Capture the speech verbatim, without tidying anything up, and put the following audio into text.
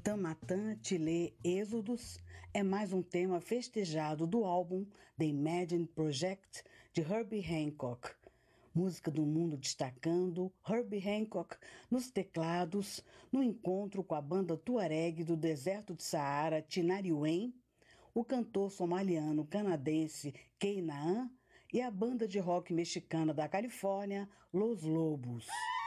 Tamatã Tilê Êxodos é mais um tema festejado do álbum The Imagine Project de Herbie Hancock. Música do mundo destacando Herbie Hancock nos teclados, no encontro com a banda tuareg do deserto de Saara, Tinariwen, o cantor somaliano-canadense Kei Naan e a banda de rock mexicana da Califórnia, Los Lobos.